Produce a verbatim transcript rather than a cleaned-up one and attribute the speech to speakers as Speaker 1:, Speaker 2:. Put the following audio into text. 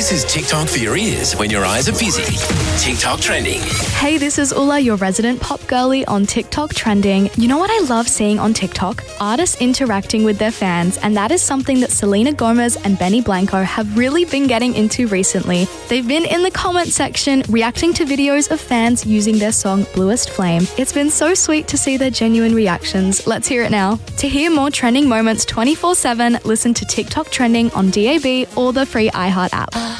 Speaker 1: This is TikTok for your ears when your eyes are busy. TikTok trending.
Speaker 2: Hey, this is Ula, your resident pop girly on TikTok trending. You know what I love seeing on TikTok? Artists interacting with their fans, and that is something that Selena Gomez and Benny Blanco have really been getting into recently. They've been in the comment section reacting to videos of fans using their song Bluest Flame. It's been so sweet to see their genuine reactions. Let's hear it now. To hear more trending moments twenty-four seven, listen to TikTok trending on D A B or the free iHeart app.